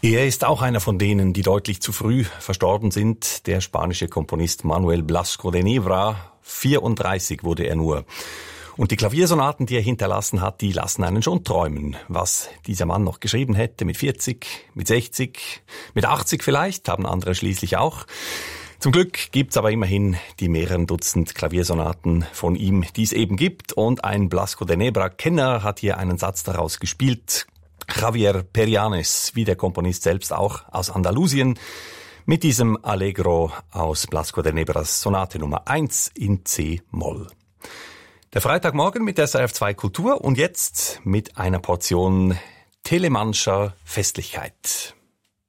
Er ist auch einer von denen, die deutlich zu früh verstorben sind. Der spanische Komponist Manuel Blasco de Nebra. 34 wurde er nur. Und die Klaviersonaten, die er hinterlassen hat, die lassen einen schon träumen. Was dieser Mann noch geschrieben hätte mit 40, mit 60, mit 80 vielleicht, haben andere schließlich auch. Zum Glück gibt's aber immerhin die mehreren Dutzend Klaviersonaten von ihm, die es eben gibt. Und ein Blasco de Nebra-Kenner hat hier einen Satz daraus gespielt. Javier Perianes, wie der Komponist selbst auch, aus Andalusien, mit diesem Allegro aus Blasco de Nebras Sonate Nummer 1 in C-Moll. Der Freitagmorgen mit SRF 2 Kultur und jetzt mit einer Portion Telemanscher Festlichkeit.